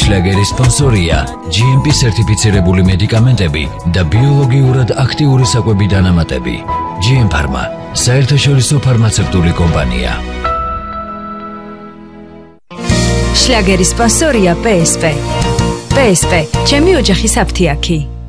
შლაგერის სპონსორია GMP სერტიფიცირებული მედიკამენტები და ბიოლოგიურად აქტიური საკვები დანამატები. GM Pharma, საერთაშორისო ფარმაცევტული კომპანია. შლაგერის სპონსორია PSP. PSP, ჩემი ოჯახის აფთიაქი.